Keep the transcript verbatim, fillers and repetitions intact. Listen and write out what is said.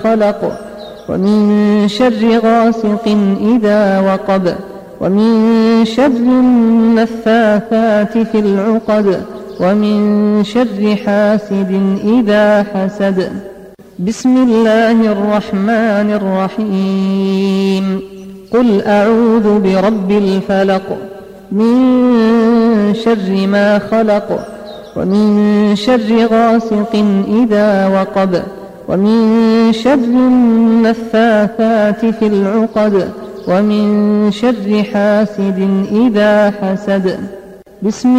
خلق ومن شر غاسق إذا وقب ومن شر النفاثات في العقد ومن شر حاسد إذا حسد. بسم الله الرحمن الرحيم. قل أعوذ برب الفلق من شر ما خلق ومن شر غاسق إذا وقب ومن شر النفاثات في العقد ومن شر حاسد إذا حسد. بسم